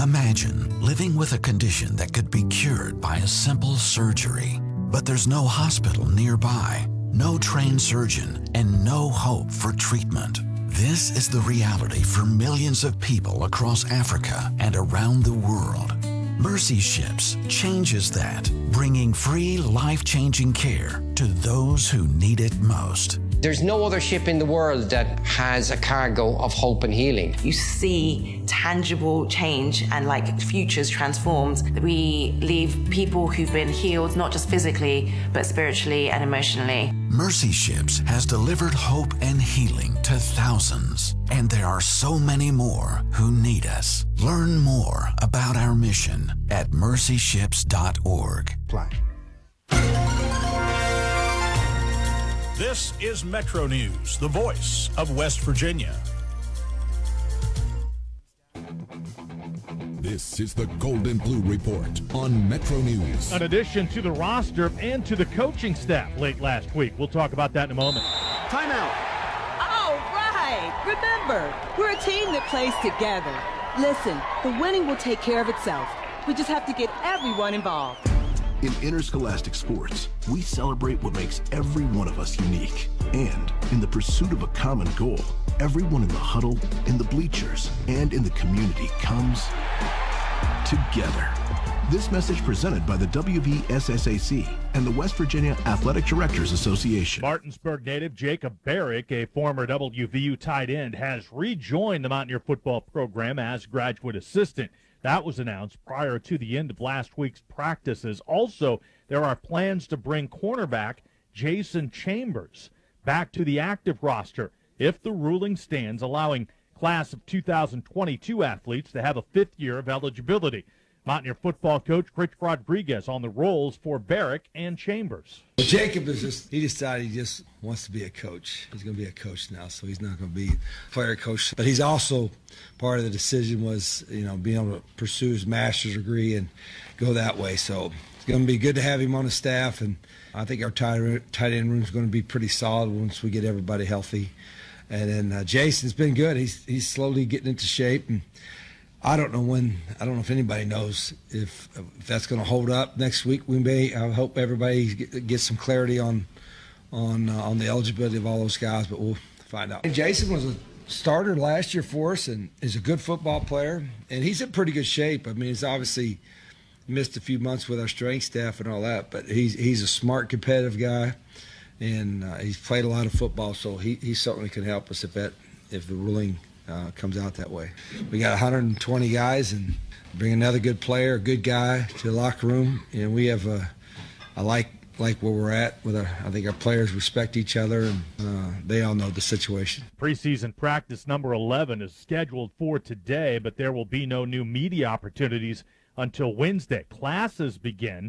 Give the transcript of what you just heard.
Imagine living with a condition that could be cured by a simple surgery, but there's no hospital nearby, no trained surgeon, and no hope for treatment. This is the reality for millions of people across Africa and around the world. Mercy Ships changes that, bringing free, life-changing care to those who need it most. There's no other ship in the world that has a cargo of hope and healing. You see tangible change and like futures transformed. We leave people who've been healed, not just physically, but spiritually and emotionally. Mercy Ships has delivered hope and healing to thousands, and there are so many more who need us. Learn more about our mission at mercyships.org. This is Metro News, the voice of West Virginia. This is the Golden Blue Report on Metro News. An addition to the roster and to the coaching staff late last week. We'll talk about that in a moment. Timeout. All right. Remember, we're a team that plays together. Listen, the winning will take care of itself. We just have to get everyone involved. In interscholastic sports, we celebrate what makes every one of us unique. And in the pursuit of a common goal, everyone in the huddle, in the bleachers, and in the community comes together. This message presented by the WVSSAC and the West Virginia Athletic Directors Association. Martinsburg native Jacob Barrick, a former WVU tight end, has rejoined the Mountaineer football program as graduate assistant. That was announced prior to the end of last week's practices. Also, there are plans to bring cornerback Jason Chambers back to the active roster if the ruling stands, allowing class of 2022 athletes to have a fifth year of eligibility. Mountaineer football coach Rich Rodriguez on the roles for Barrick and Chambers. Well, Jacob he decided he just wants to be a coach. He's going to be a coach now, so he's not going to be a player coach. But he's also, part of the decision was, being able to pursue his master's degree and go that way. So it's going to be good to have him on the staff, and I think our tight end room is going to be pretty solid once we get everybody healthy. And then Jason's been good. He's slowly getting into shape, and I don't know if anybody knows if that's going to hold up next week. I hope everybody gets some clarity on the eligibility of all those guys, but we'll find out. And Jason was a starter last year for us and is a good football player, and he's in pretty good shape. I mean, he's obviously missed a few months with our strength staff and all that, but he's a smart, competitive guy, and he's played a lot of football, so he certainly can help us if the ruling comes out that way. We got 120 guys, and bring another good player, a good guy to the locker room, and we have I like where we're at with I think our players respect each other, and they all know the situation. Preseason practice number 11 is scheduled for today, but there will be no new media opportunities until Wednesday. Classes begin